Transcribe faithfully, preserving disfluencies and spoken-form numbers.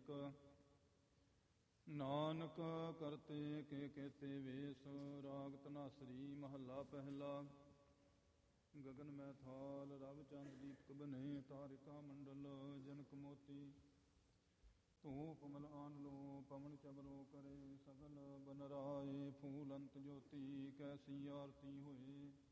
ਏਕ। ਨਾਨਕ ਕਰਤੇ ਕੇ ਕੇਤੇ ਵੇਸ। ਰਾਗ ਧਨਾਸਰੀ ਮਹੱਲਾ ਪਹਿਲਾ। ਗਗਨ ਮੈਂ ਥਾਲ ਰਵ ਚੰਦ ਦੀਪਕ ਬਨੇ। ਤਾਰਿਕਾ ਮੰਡਲ ਜਨਕ ਮੋਤੀ। ਧੂਪ ਮਲ ਆਨ ਲੋ ਪਵਨ ਚਬਰੋ ਕਰੇ। ਸਗਲ ਬਨ ਰਾਏ ਫੂਲ ਅੰਤ ਜੋਤੀ। ਕੈਸੀ ਆਰਤੀ ਹੋਏ